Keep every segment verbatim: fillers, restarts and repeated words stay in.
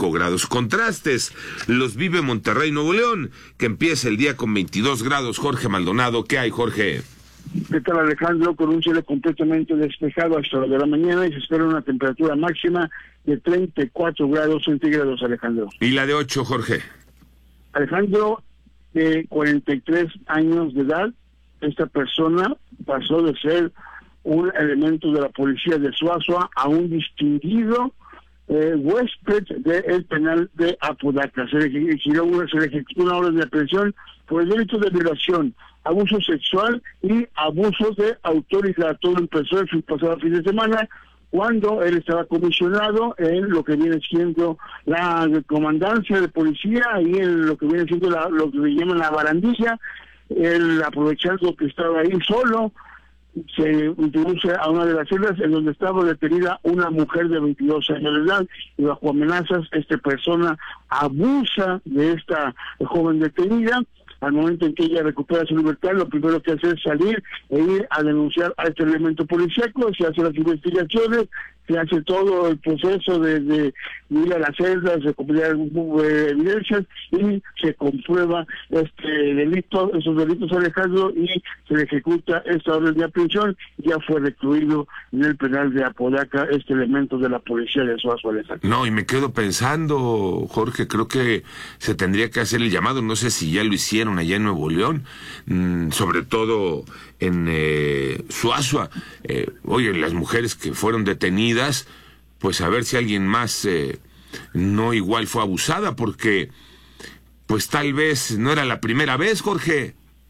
cinco grados. Contrastes los vive Monterrey, Nuevo León, que empieza el día con veintidós grados. Jorge Maldonado, ¿qué hay, Jorge? ¿Qué tal, Alejandro? Con un cielo completamente despejado hasta la de la mañana y se espera una temperatura máxima de treinta y cuatro grados centígrados, Alejandro. ¿Y la de ocho, Jorge? Alejandro, de cuarenta y tres años de edad, esta persona pasó de ser un elemento de la policía de Suazua a un distinguido eh, huésped del penal de Apodaca. Se le, se le ejecutó una orden de aprehensión por el delito de violación, abuso sexual y abuso de autoridad. Todo empezó el pasado fin de semana, cuando él estaba comisionado en lo que viene siendo la comandancia de policía y en lo que viene siendo la, lo que le llaman la barandilla. Él, aprovechando que estaba ahí solo, se introduce a una de las celdas en donde estaba detenida una mujer de veintidós años de edad, y bajo amenazas esta persona abusa de esta joven detenida. Al momento en que ella recupera su libertad, lo primero que hace es salir e ir a denunciar a este elemento policíaco. Se hacen las investigaciones, se hace todo el proceso de, de ir a las celdas, de recopilar eh, evidencias, y se comprueba este delito, esos delitos, Alejandro, y se le ejecuta esta orden de aprehensión. Ya fue recluido en el penal de Apodaca este elemento de la policía de Suazua, Alejandro. No, y me quedo pensando, Jorge, creo que se tendría que hacer el llamado, no sé si ya lo hicieron allá en Nuevo León, mmm, sobre todo en eh, Suazua. Eh, oye, las mujeres que fueron detenidas, pues a ver si alguien más eh, no igual fue abusada, porque pues tal vez no era la primera vez, Jorge.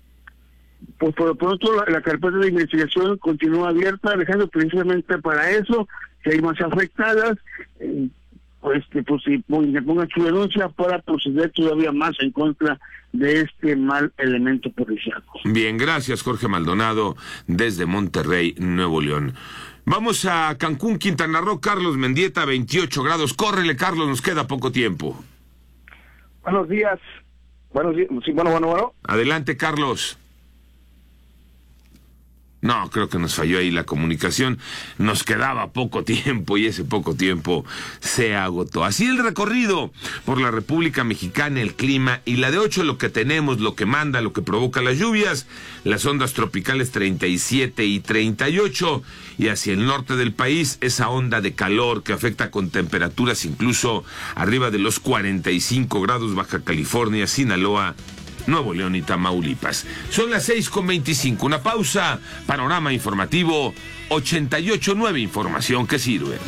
Pues por lo pronto la, la carpeta de investigación continúa abierta, Alejandro, precisamente para eso. Si hay más afectadas, eh, pues que pues, si pongan su denuncia para proceder todavía más en contra de este mal elemento policial. Bien, gracias, Jorge Maldonado, desde Monterrey, Nuevo León. Vamos a Cancún, Quintana Roo. Carlos Mendieta, veintiocho grados. Córrele, Carlos, nos queda poco tiempo. Buenos días. Buenos días. Sí, bueno, bueno, bueno. Adelante, Carlos. No, creo que nos falló ahí la comunicación. Nos quedaba poco tiempo y ese poco tiempo se agotó. Así el recorrido por la República Mexicana, el clima, y la de ocho, lo que tenemos, lo que manda, lo que provoca las lluvias, las ondas tropicales treinta y siete y treinta y ocho, y hacia el norte del país esa onda de calor que afecta con temperaturas incluso arriba de los cuarenta y cinco grados, Baja California, Sinaloa, Nuevo León y Tamaulipas. Son las seis con veinticinco. Una pausa. Panorama informativo ochenta y ocho punto nueve. Información que sirve.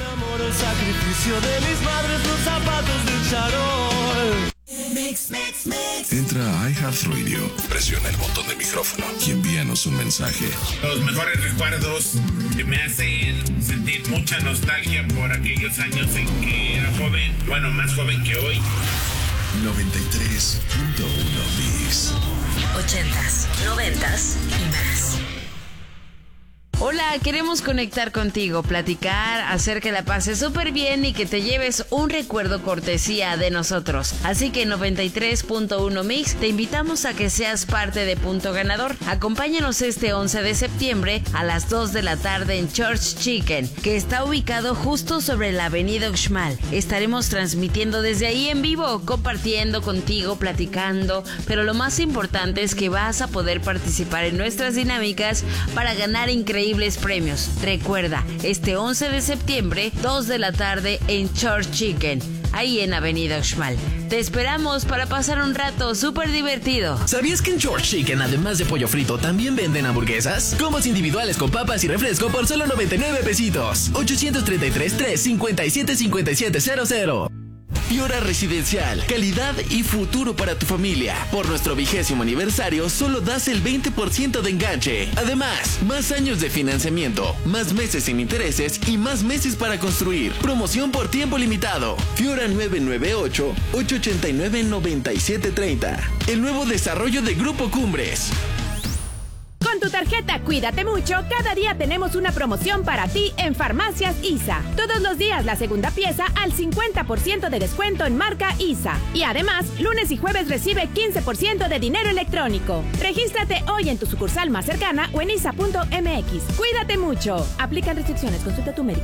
Entra a iHeartRadio, presiona el botón de micrófono y envíanos un mensaje. Los mejores recuerdos que me hacen sentir mucha nostalgia por aquellos años en que era joven, bueno, más joven que hoy. noventa y tres punto uno Mix. Ochentas, noventas y más. Hola, queremos conectar contigo, platicar, hacer que la pases súper bien y que te lleves un recuerdo cortesía de nosotros. Así que noventa y tres punto uno Mix, te invitamos a que seas parte de Punto Ganador. Acompáñanos este once de septiembre a las dos de la tarde en Church Chicken, que está ubicado justo sobre la avenida Uxmal. Estaremos transmitiendo desde ahí en vivo, compartiendo contigo, platicando, pero lo más importante es que vas a poder participar en nuestras dinámicas para ganar increíbles premios. Recuerda, este once de septiembre, dos de la tarde en Church Chicken, ahí en Avenida Uxmal. Te esperamos para pasar un rato súper divertido. ¿Sabías que en Church Chicken, además de pollo frito, también venden hamburguesas? Combos individuales con papas y refresco por solo noventa y nueve pesitos. ochocientos treinta y tres, tres cincuenta y siete, cincuenta y siete cero cero. Fiora Residencial, calidad y futuro para tu familia. Por nuestro vigésimo aniversario, solo das el veinte por ciento de enganche. Además, más años de financiamiento, más meses sin intereses y más meses para construir. Promoción por tiempo limitado. Fiora nueve nueve ocho, ocho ocho nueve, nueve siete tres cero. El nuevo desarrollo de Grupo Cumbres. Con tu tarjeta Cuídate Mucho, cada día tenemos una promoción para ti en Farmacias I S A. Todos los días la segunda pieza al cincuenta por ciento de descuento en marca I S A. Y además, lunes y jueves recibe quince por ciento de dinero electrónico. Regístrate hoy en tu sucursal más cercana o en isa punto m x. Cuídate mucho. Aplican restricciones. Consulta a tu médico.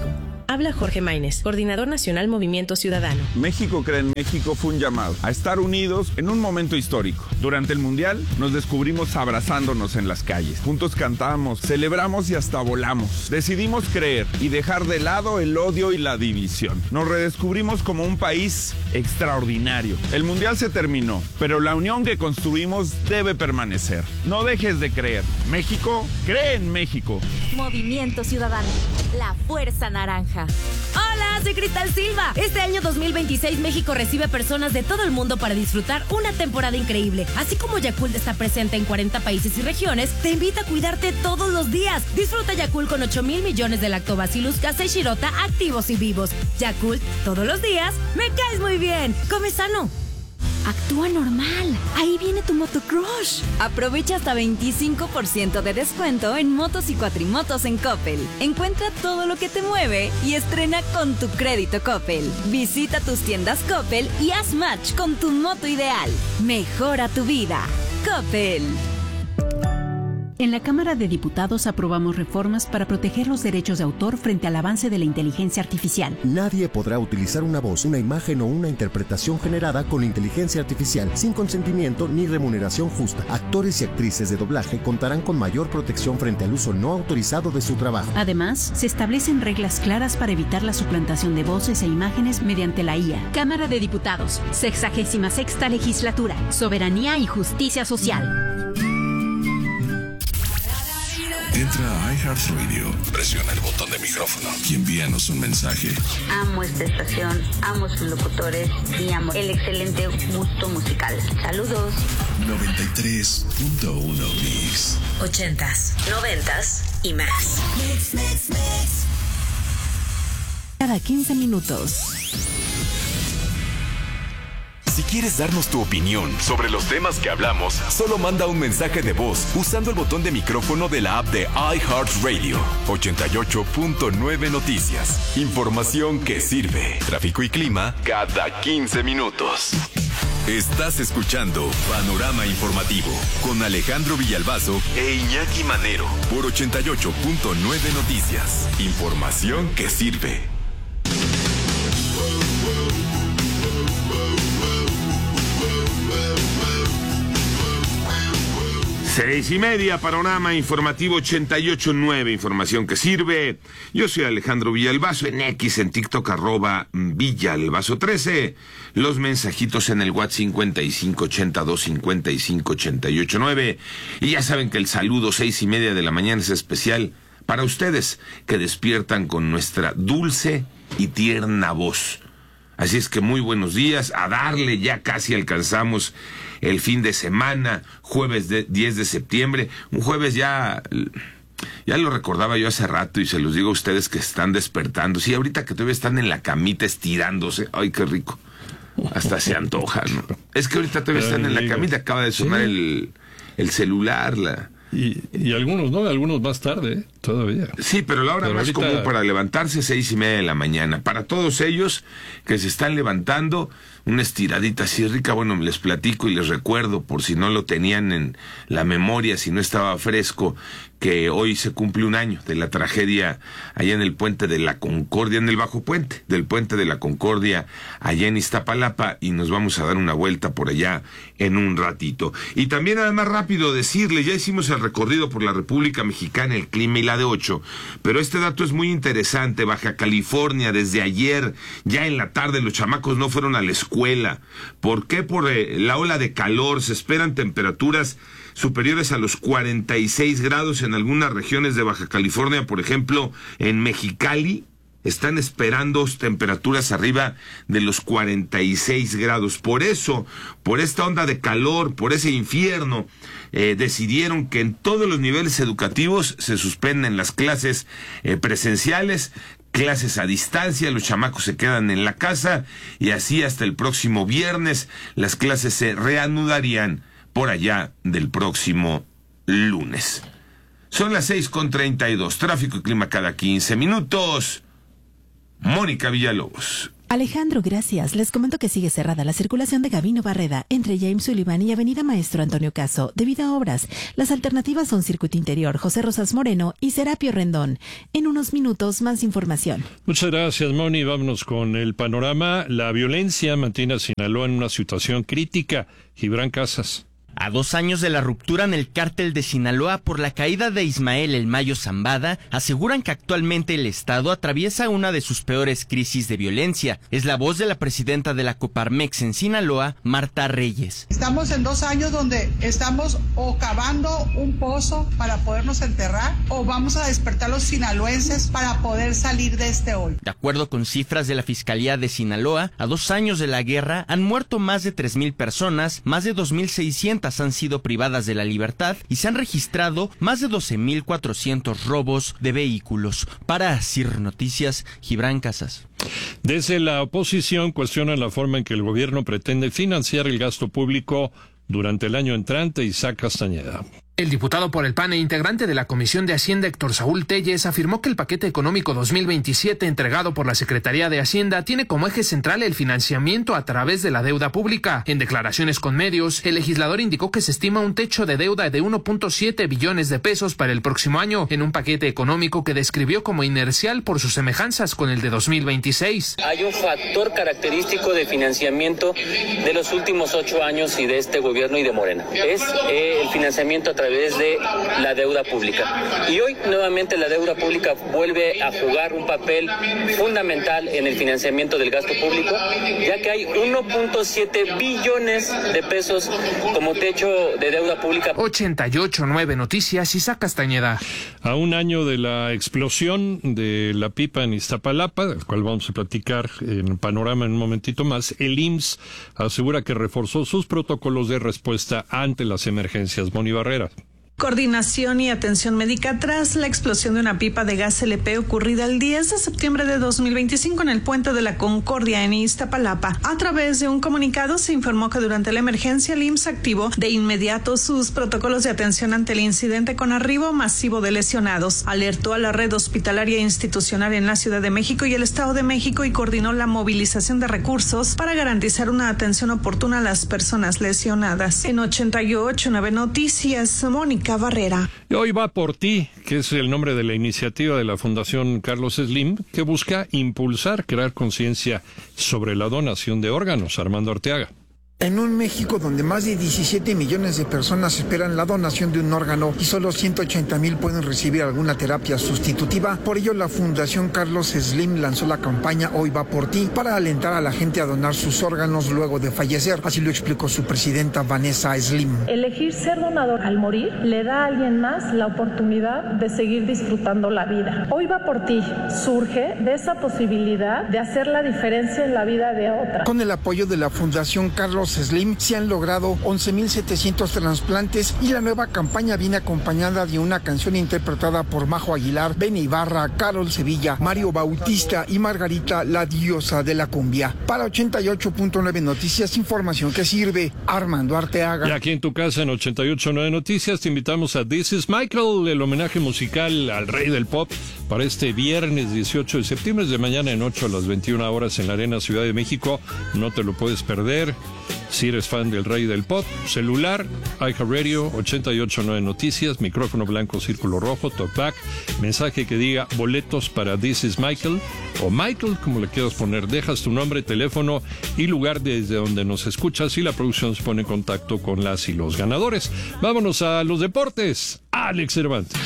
Habla Jorge Maínez, Coordinador Nacional Movimiento Ciudadano. México Cree en México fue un llamado a estar unidos en un momento histórico. Durante el Mundial nos descubrimos abrazándonos en las calles. Juntos cantamos, celebramos y hasta volamos. Decidimos creer y dejar de lado el odio y la división. Nos redescubrimos como un país extraordinario. El Mundial se terminó, pero la unión que construimos debe permanecer. No dejes de creer. México cree en México. Movimiento Ciudadano, la fuerza naranja. Hola, soy Cristal Silva. Este año dos mil veintiséis México recibe personas de todo el mundo para disfrutar una temporada increíble. Así como Yakult está presente en cuarenta países y regiones, te invita a cuidarte todos los días. Disfruta Yakult con ocho mil millones de Lactobacillus casei shirota activos y vivos. Yakult, todos los días, me caes muy bien. Come sano. Actúa normal. Ahí viene tu motocrush. Aprovecha hasta veinticinco por ciento de descuento en motos y cuatrimotos en Coppel. Encuentra todo lo que te mueve y estrena con tu crédito Coppel. Visita tus tiendas Coppel y haz match con tu moto ideal. Mejora tu vida. Coppel. En la Cámara de Diputados aprobamos reformas para proteger los derechos de autor frente al avance de la inteligencia artificial. Nadie podrá utilizar una voz, una imagen o una interpretación generada con inteligencia artificial sin consentimiento ni remuneración justa. Actores y actrices de doblaje contarán con mayor protección frente al uso no autorizado de su trabajo. Además, se establecen reglas claras para evitar la suplantación de voces e imágenes mediante la I A. Cámara de Diputados, sexagésima sexta legislatura, soberanía y justicia social. Entra a iHeartRadio, presiona el botón de micrófono y envíanos un mensaje. Amo esta estación, amo sus locutores y amo el excelente gusto musical. Saludos. noventa y tres punto uno Mix. Ochentas, noventas y más. Mix, mix, mix. Cada quince minutos. Si quieres darnos tu opinión sobre los temas que hablamos, solo manda un mensaje de voz usando el botón de micrófono de la app de iHeartRadio. ochenta y ocho punto nueve Noticias. Información que sirve. Tráfico y clima cada quince minutos. Estás escuchando Panorama Informativo con Alejandro Villalbazo e Iñaki Manero por ochenta y ocho punto nueve Noticias. Información que sirve. Seis y media, Panorama Informativo ochenta y ocho punto nueve, información que sirve. Yo soy Alejandro Villalbazo, en X, en TikTok, arroba Villalbazo trece. Los mensajitos en el WhatsApp cincuenta y cinco ochenta y dos cincuenta y cinco ochenta y ocho nueve. Y ya saben que el saludo seis y media de la mañana es especial para ustedes que despiertan con nuestra dulce y tierna voz. Así es que muy buenos días, a darle, ya casi alcanzamos el fin de semana, jueves de diez de septiembre, un jueves ya, ya lo recordaba yo hace rato y se los digo a ustedes que están despertando, sí, ahorita que todavía están en la camita estirándose, ay, qué rico, hasta se antoja, ¿no? Es que ahorita todavía están en la camita, acaba de sonar sí. el, el celular, la... Y, y algunos no, algunos más tarde, ¿eh? Todavía. Sí, pero la hora pero más ahorita... común para levantarse es seis y media de la mañana. Para todos ellos que se están levantando, una estiradita así rica, bueno, les platico y les recuerdo, por si no lo tenían en la memoria, si no estaba fresco, que hoy se cumple un año de la tragedia allá en el Puente de la Concordia, en el Bajo Puente, del Puente de la Concordia, allá en Iztapalapa, y nos vamos a dar una vuelta por allá en un ratito. Y también, además, rápido decirle, ya hicimos el recorrido por la República Mexicana, el clima y la de ocho, pero este dato es muy interesante. Baja California, desde ayer, ya en la tarde, los chamacos no fueron a la escuela. ¿Por qué? Por eh, la ola de calor. Se esperan temperaturas superiores a los cuarenta y seis grados en algunas regiones de Baja California, por ejemplo, en Mexicali. Están esperando temperaturas arriba de los cuarenta y seis grados. Por eso, por esta onda de calor, por ese infierno, eh, decidieron que en todos los niveles educativos se suspenden las clases eh, presenciales, clases a distancia, los chamacos se quedan en la casa y así hasta el próximo viernes las clases se reanudarían por allá del próximo lunes. Son las seis con treinta y dos. Tráfico y clima cada quince minutos. Mónica Villalobos. Alejandro, gracias. Les comento que sigue cerrada la circulación de Gabino Barreda entre James Sullivan y Avenida Maestro Antonio Caso debido a obras. Las alternativas son Circuito Interior, José Rosas Moreno y Serapio Rendón. En unos minutos, más información. Muchas gracias, Moni. Vámonos con el panorama. La violencia mantiene a Sinaloa en una situación crítica. Gibran Casas. A dos años de la ruptura en el cártel de Sinaloa por la caída de Ismael El Mayo Zambada, aseguran que actualmente el Estado atraviesa una de sus peores crisis de violencia. Es la voz de la presidenta de la Coparmex en Sinaloa, Marta Reyes. Estamos en dos años donde estamos o cavando un pozo para podernos enterrar o vamos a despertar los sinaloenses para poder salir de este hoyo. De acuerdo con cifras de la Fiscalía de Sinaloa, a dos años de la guerra han muerto más de tres mil personas, más de dos mil seiscientas han sido privadas de la libertad y se han registrado más de doce mil cuatrocientos robos de vehículos. Para Asir Noticias, Gibran Casas. Desde la oposición cuestionan la forma en que el gobierno pretende financiar el gasto público durante el año entrante. Isaac Castañeda. El diputado por el P A N e integrante de la Comisión de Hacienda, Héctor Saúl Telles, afirmó que el paquete económico dos mil veintisiete entregado por la Secretaría de Hacienda tiene como eje central el financiamiento a través de la deuda pública. En declaraciones con medios, el legislador indicó que se estima un techo de deuda de uno punto siete billones de pesos para el próximo año, en un paquete económico que describió como inercial por sus semejanzas con el de dos mil veintiséis. Hay un factor característico de financiamiento de los últimos ocho años y de este gobierno y de Morena. Es eh, el financiamiento a través de la deuda pública. Y hoy nuevamente la deuda pública vuelve a jugar un papel fundamental en el financiamiento del gasto público, ya que hay uno punto siete billones de pesos como techo de deuda pública. ochenta y ocho punto nueve Noticias, Isaac Castañeda. A un año de la explosión de la pipa en Iztapalapa, del cual vamos a platicar en Panorama en un momentito más, el I M S S asegura que reforzó sus protocolos de respuesta ante las emergencias. Moni Barrera. Coordinación y atención médica tras la explosión de una pipa de gas L P ocurrida el diez de septiembre de dos mil veinticinco en el Puente de la Concordia en Iztapalapa. A través de un comunicado se informó que durante la emergencia el I M S S activó de inmediato sus protocolos de atención ante el incidente con arribo masivo de lesionados. Alertó a la red hospitalaria institucional en la Ciudad de México y el Estado de México y coordinó la movilización de recursos para garantizar una atención oportuna a las personas lesionadas. En ochenta y ocho punto nueve Noticias, Mónica Barrera. Y hoy va por ti, que es el nombre de la iniciativa de la Fundación Carlos Slim, que busca impulsar, crear conciencia sobre la donación de órganos. Armando Arteaga. En un México donde más de diecisiete millones de personas esperan la donación de un órgano y solo ciento ochenta mil pueden recibir alguna terapia sustitutiva, por ello la Fundación Carlos Slim lanzó la campaña Hoy va por ti para alentar a la gente a donar sus órganos luego de fallecer. Así lo explicó su presidenta Vanessa Slim. Elegir ser donador al morir le da a alguien más la oportunidad de seguir disfrutando la vida. Hoy va por ti surge de esa posibilidad de hacer la diferencia en la vida de otra. Con el apoyo de la Fundación Carlos Slim se han logrado once mil setecientos trasplantes y la nueva campaña viene acompañada de una canción interpretada por Majo Aguilar, Benny Ibarra, Carol Sevilla, Mario Bautista y Margarita, la diosa de la cumbia. Para ochenta y ocho punto nueve Noticias, información que sirve. Armando Arteaga. Y aquí en tu casa en ochenta y ocho punto nueve Noticias te invitamos a This is Michael, el homenaje musical al rey del pop para este viernes dieciocho de septiembre, de mañana en ocho a las veintiuna horas en la Arena Ciudad de México. No te lo puedes perder. Si eres fan del rey del pop, celular, iHeartRadio, ochenta y ocho punto nueve Noticias, micrófono blanco, círculo rojo, talkback, mensaje que diga boletos para This is Michael, o Michael, como le quieras poner, dejas tu nombre, teléfono y lugar desde donde nos escuchas y la producción se pone en contacto con las y los ganadores. Vámonos a los deportes. Alex Cervantes.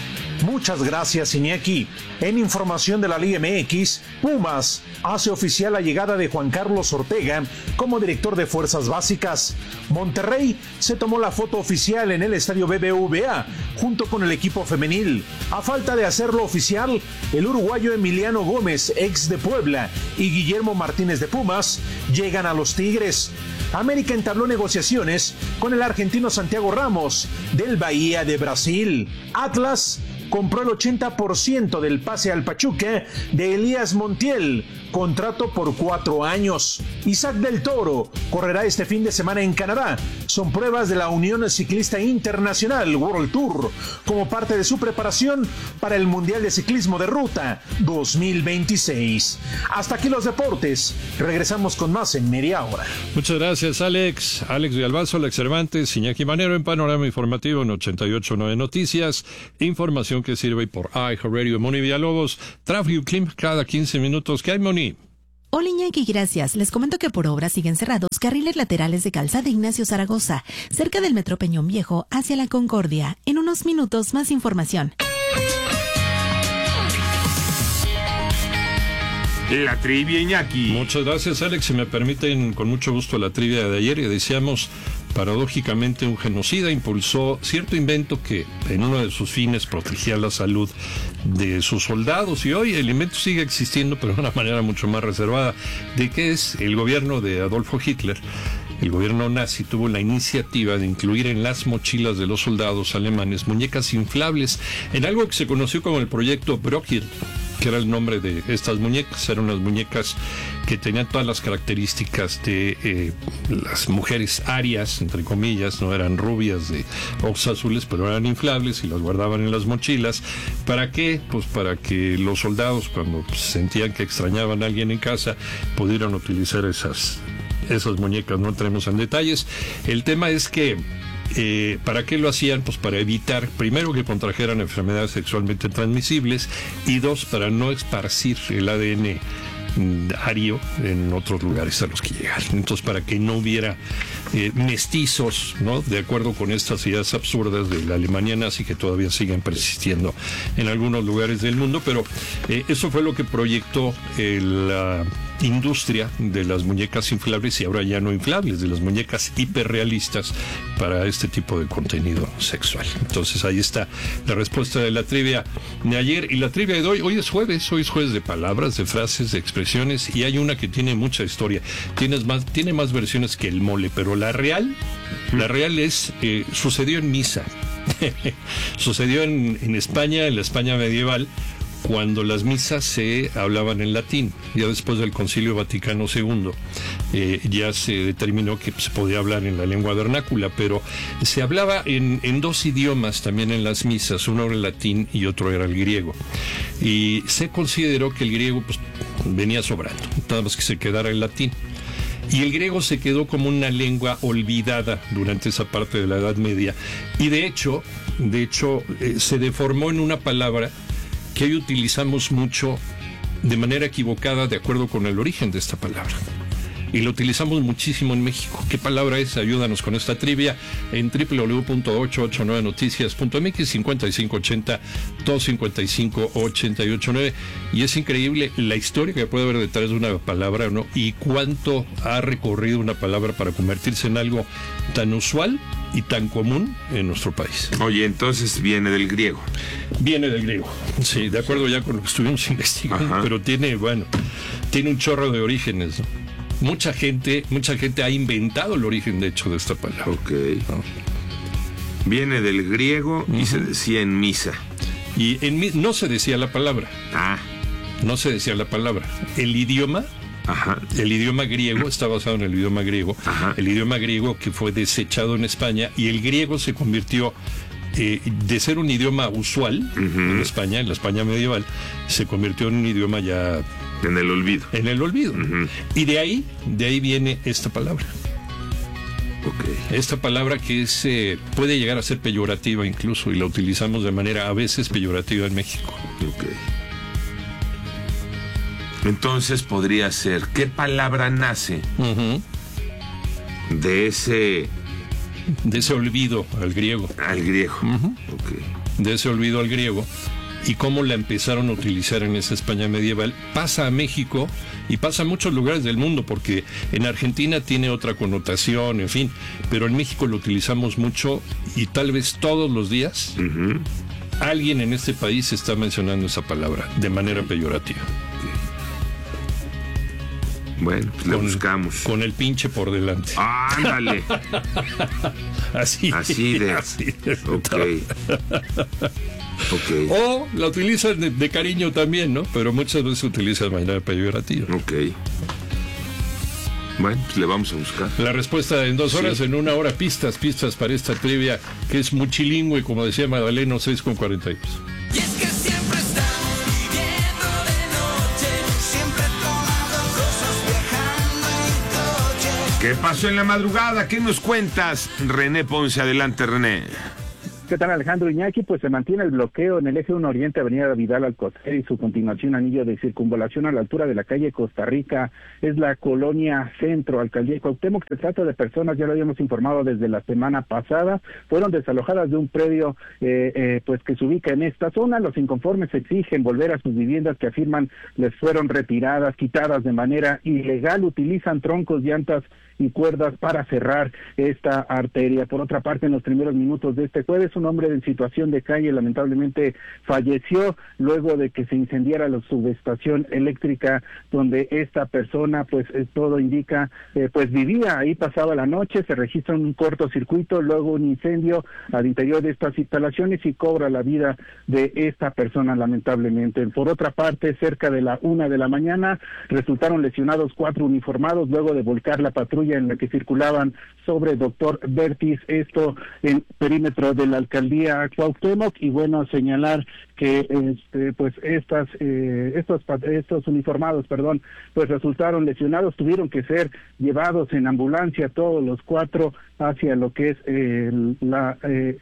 Muchas gracias, Iñaki. En información de la Liga M X, Pumas hace oficial la llegada de Juan Carlos Ortega como director de Fuerzas Básicas. Monterrey se tomó la foto oficial en el estadio B B V A junto con el equipo femenil. A falta de hacerlo oficial, el uruguayo Emiliano Gómez, ex de Puebla, y Guillermo Martínez de Pumas llegan a los Tigres. América entabló negociaciones con el argentino Santiago Ramos del Bahía de Brasil. Atlas compró el ochenta por ciento del pase al Pachuca de Elías Montiel, contrato por cuatro años. Isaac del Toro correrá este fin de semana en Canadá. Son pruebas de la Unión Ciclista Internacional World Tour, como parte de su preparación para el Mundial de Ciclismo de Ruta dos mil veintiséis. Hasta aquí los deportes. Regresamos con más en media hora. Muchas gracias, Alex. Alex Villalbazo, Alex Cervantes, Iñaki Manero en Panorama Informativo en ochenta y ocho punto nueve Noticias. Información que sirve por iHeartRadio. Moni Villalobos, tráfico y clima cada quince minutos. ¿Qué hay, Moni? Hola Iñaki, gracias. Les comento que por obra siguen cerrados carriles laterales de Calzada Ignacio Zaragoza, cerca del Metro Peñón Viejo, hacia La Concordia. En unos minutos, más información. La trivia, Iñaki. Muchas gracias, Alex. Si me permiten, con mucho gusto la trivia de ayer. Y decíamos, paradójicamente, un genocida impulsó cierto invento que en uno de sus fines protegía la salud de sus soldados. Y hoy el invento sigue existiendo, pero de una manera mucho más reservada. ¿De qué es? El gobierno de Adolfo Hitler, el gobierno nazi, tuvo la iniciativa de incluir en las mochilas de los soldados alemanes muñecas inflables en algo que se conoció como el proyecto Brockhill, que era el nombre de estas muñecas. Eran unas muñecas que tenían todas las características de eh, las mujeres arias, entre comillas, no eran rubias de ojos azules, pero eran inflables y las guardaban en las mochilas. ¿Para qué? Pues para que los soldados, cuando sentían que extrañaban a alguien en casa, pudieran utilizar esas, esas muñecas. No entremos en detalles. El tema es que Eh, ¿para qué lo hacían? Pues para evitar, primero, que contrajeran enfermedades sexualmente transmisibles, y dos, para no esparcir el A D N ario en otros lugares a los que llegaran. Entonces, para que no hubiera eh, mestizos, ¿no? De acuerdo con estas ideas absurdas de la Alemania nazi que todavía siguen persistiendo en algunos lugares del mundo. Pero eh, eso fue lo que proyectó la industria de las muñecas inflables, y ahora ya no inflables, de las muñecas hiperrealistas para este tipo de contenido sexual. Entonces ahí está la respuesta de la trivia de ayer. Y la trivia de hoy, hoy es jueves, hoy es jueves de palabras, de frases, de expresiones, y hay una que tiene mucha historia. Tienes más, tiene más versiones que el mole, pero la real, la real es, eh, sucedió en misa. Sucedió en, en España, en la España medieval, cuando las misas se hablaban en latín. Ya después del Concilio Vaticano segundo eh, ya se determinó que se podía hablar en la lengua vernácula, pero se hablaba en, en dos idiomas también en las misas. Uno era el latín y otro era el griego, y se consideró que el griego pues venía sobrando, nada más que se quedara el latín. Y el griego se quedó como una lengua olvidada durante esa parte de la Edad Media, y de hecho, de hecho eh, se deformó en una palabra que hoy utilizamos mucho de manera equivocada de acuerdo con el origen de esta palabra. Y lo utilizamos muchísimo en México. ¿Qué palabra es? Ayúdanos con esta trivia en doble u doble u doble u punto ochocientos ochenta y nueve noticias punto m x, cincuenta y cinco ochenta, doscientos cincuenta y cinco, ochenta y ocho nueve. Y es increíble la historia que puede haber detrás de una palabra, ¿no? Y cuánto ha recorrido una palabra para convertirse en algo tan usual y tan común en nuestro país. Oye, entonces viene del griego. Viene del griego, sí, de acuerdo ya con lo que estuvimos investigando. Ajá. Pero tiene, bueno, tiene un chorro de orígenes, ¿no? Mucha gente, mucha gente ha inventado el origen, de hecho, de esta palabra. Ok. ¿No? Viene del griego y uh-huh. se decía en misa. Y en no se decía la palabra. Ah. No se decía la palabra. El idioma, Ajá. el idioma griego, está basado en el idioma griego. Ajá. El idioma griego que fue desechado en España, y el griego se convirtió eh, de ser un idioma usual uh-huh. en España, en la España medieval, se convirtió en un idioma ya... En el olvido. En el olvido. Uh-huh. Y de ahí, de ahí viene esta palabra. Okay. Esta palabra que es, eh, puede llegar a ser peyorativa incluso, y la utilizamos de manera a veces peyorativa en México. Okay. Entonces podría ser, ¿qué palabra nace uh-huh. de ese... De ese olvido al griego. Al griego. Uh-huh. Okay. De ese olvido al griego. Y cómo la empezaron a utilizar en esa España medieval. Pasa a México y pasa a muchos lugares del mundo, porque en Argentina tiene otra connotación, en fin, pero en México lo utilizamos mucho, y tal vez todos los días uh-huh. alguien en este país está mencionando esa palabra de manera peyorativa. Bueno, pues la buscamos. Con el pinche por delante. ¡Ándale! así, así de... Así de ok. Okay. O la utilizan de, de cariño también, ¿no? Pero muchas veces se utiliza de manera peyorativa. Ok. Bueno, pues le vamos a buscar. La respuesta en dos horas, sí. En una hora, pistas, pistas para esta trivia, que es multilingüe, como decía Magdaleno, seis con cuarenta y dos. Y es que siempre estamos viviendo de noche, siempre tomando cosas, viajando en coche. ¿Qué pasó en la madrugada? ¿Qué nos cuentas? René Ponce, adelante, René. ¿Qué tal, Alejandro Iñaki? Pues se mantiene el bloqueo en el eje uno Oriente, avenida Vidal Alcocer, y su continuación anillo de circunvalación a la altura de la calle Costa Rica. Es la colonia Centro, Alcaldía Cuauhtémoc. Se trata de personas, ya lo habíamos informado desde la semana pasada, fueron desalojadas de un predio eh, eh, pues que se ubica en esta zona. Los inconformes exigen volver a sus viviendas que afirman les fueron retiradas, quitadas de manera ilegal. Utilizan troncos, llantas y cuerdas para cerrar esta arteria. Por otra parte, en los primeros minutos de este jueves, un hombre en situación de calle lamentablemente falleció luego de que se incendiara la subestación eléctrica donde esta persona, pues eh, todo indica, eh, pues vivía ahí, pasaba la noche. Se registra un cortocircuito, luego un incendio al interior de estas instalaciones y cobra la vida de esta persona lamentablemente. Por otra parte, cerca de la una de la mañana resultaron lesionados cuatro uniformados luego de volcar la patrulla en la que circulaban sobre Doctor Vertis, esto en perímetro de la alcaldía Cuauhtémoc. Y bueno, señalar que este, pues estas eh, estos estos uniformados, perdón, pues resultaron lesionados, tuvieron que ser llevados en ambulancia todos los cuatro hacia lo que es eh, la, eh,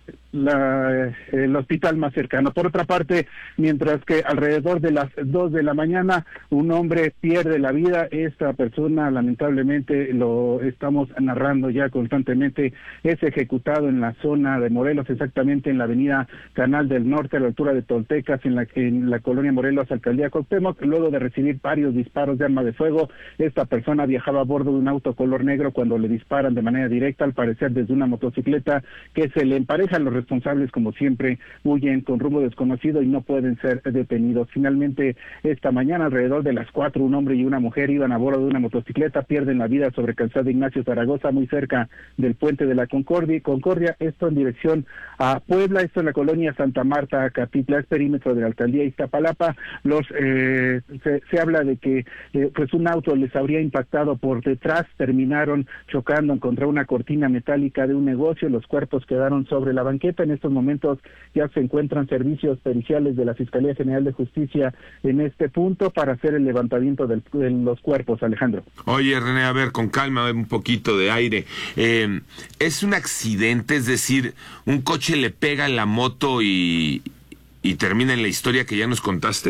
la el hospital más cercano. Por otra parte, mientras que alrededor de las dos de la mañana un hombre pierde la vida, esta persona lamentablemente, lo estamos narrando ya constantemente, es ejecutado en la zona de Morelos, exactamente en la avenida Canal del Norte, a la altura de Toltecas, en la, en la colonia Morelos, alcaldía Cuauhtémoc. Luego de recibir varios disparos de arma de fuego, esta persona viajaba a bordo de un auto color negro cuando le disparan de manera directa, al parecer desde una motocicleta, que se le emparejan. Los responsables, como siempre, huyen con rumbo desconocido y no pueden ser detenidos. Finalmente, esta mañana, alrededor de las cuatro, un hombre y una mujer iban a bordo de una motocicleta, pierden la vida sobre calzada Ignacio Zaragoza, muy cerca del puente de la Concordia, Concordia, esto en dirección a Puebla, esto en la colonia Santa Marta, Catitla, es perímetro de la alcaldía Iztapalapa. Los eh, se, se habla de que eh, pues un auto les habría impactado por detrás, terminaron chocando contra una cortina metálica de un negocio, los cuerpos quedaron sobre la banqueta. En estos momentos ya se encuentran servicios periciales de la Fiscalía General de Justicia en este punto para hacer el levantamiento del, de los cuerpos, Alejandro. Oye, René, a ver, con calma, un poquito de aire. Eh, ¿Es un accidente? Es decir, un coche le pega a la moto y, y termina en la historia que ya nos contaste.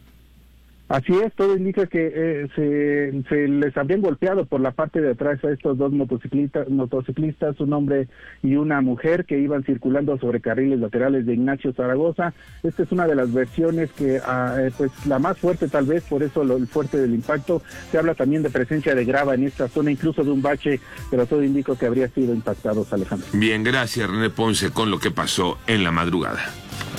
Así es, todo indica que eh, se, se les habrían golpeado por la parte de atrás a estos dos motociclistas, motociclistas, un hombre y una mujer, que iban circulando sobre carriles laterales de Ignacio Zaragoza. Esta es una de las versiones que, eh, pues la más fuerte tal vez, por eso lo, el fuerte del impacto. Se habla también de presencia de grava en esta zona, incluso de un bache, pero todo indica que habría sido impactados, Alejandro. Bien, gracias, René Ponce, con lo que pasó en la madrugada.